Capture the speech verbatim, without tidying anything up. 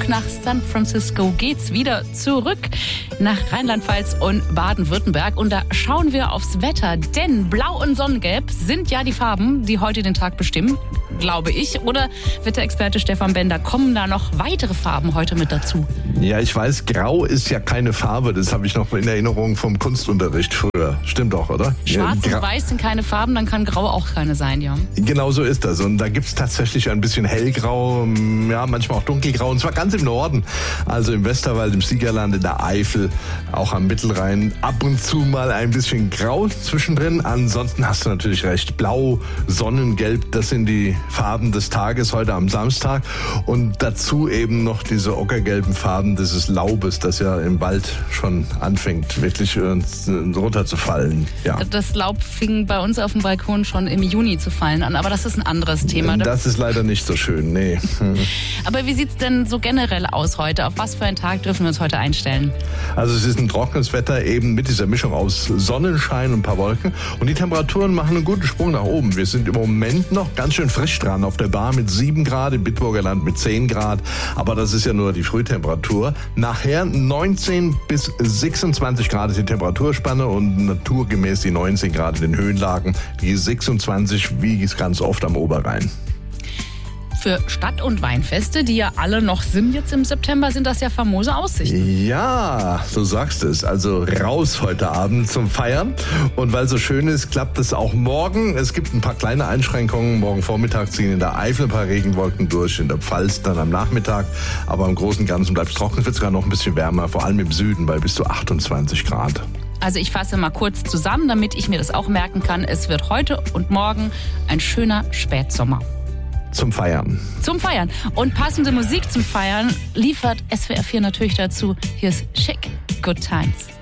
Flug nach San Francisco geht's wieder zurück nach Rheinland-Pfalz und Baden-Württemberg. Und da schauen wir aufs Wetter, denn Blau und Sonnengelb sind ja die Farben, die heute den Tag bestimmen, glaube ich. Oder Wetterexperte Stefan Bender, kommen da noch weitere Farben heute mit dazu? Ja, ich weiß, Grau ist ja keine Farbe. Das habe ich noch in Erinnerung vom Kunstunterricht früher. Stimmt doch, oder? Schwarz ja, und Weiß sind keine Farben, dann kann Grau auch keine sein, ja. Genau so ist das. Und da gibt es tatsächlich ein bisschen Hellgrau, ja, manchmal auch Dunkelgrau. Und zwar ganz im Norden. Also im Westerwald, im Siegerland, in der Eifel, auch am Mittelrhein. Ab und zu mal ein bisschen Grau zwischendrin. Ansonsten hast du natürlich recht. Blau, Sonnengelb, das sind die Farben des Tages heute am Samstag. Und dazu eben noch diese ockergelben Farben dieses Laubes, das ja im Wald schon anfängt, wirklich runterzufallen. Ja. Das Laub fing bei uns auf dem Balkon schon im Juni zu fallen an, aber das ist ein anderes Thema. Das ist leider nicht so schön, nee. Aber wie sieht's denn so generell aus heute? Auf was für einen Tag dürfen wir uns heute einstellen? Also es ist ein trockenes Wetter, eben mit dieser Mischung aus Sonnenschein und ein paar Wolken. Und die Temperaturen machen einen guten Sprung nach oben. Wir sind im Moment noch ganz schön frisch dran auf der Bar mit sieben Grad, im Bitburger Land mit zehn Grad. Aber das ist ja nur die Frühtemperatur. Nachher neunzehn bis sechsundzwanzig Grad ist die Temperaturspanne und naturgemäß die neunzehn Grad in den Höhenlagen. Die sechsundzwanzig wie es ganz oft am Oberrhein. Für Stadt- und Weinfeste, die ja alle noch sind jetzt im September, sind das ja famose Aussichten. Ja, du sagst es. Also raus heute Abend zum Feiern. Und weil so schön ist, klappt es auch morgen. Es gibt ein paar kleine Einschränkungen. Morgen Vormittag ziehen in der Eifel ein paar Regenwolken durch, in der Pfalz dann am Nachmittag. Aber im Großen und Ganzen bleibt es trocken. Es wird sogar noch ein bisschen wärmer, vor allem im Süden bei bis zu achtundzwanzig Grad. Also ich fasse mal kurz zusammen, damit ich mir das auch merken kann. Es wird heute und morgen ein schöner Spätsommer. Zum Feiern. Zum Feiern. Und passende Musik zum Feiern liefert S W R vier natürlich dazu. Hier ist Schick, Good Times.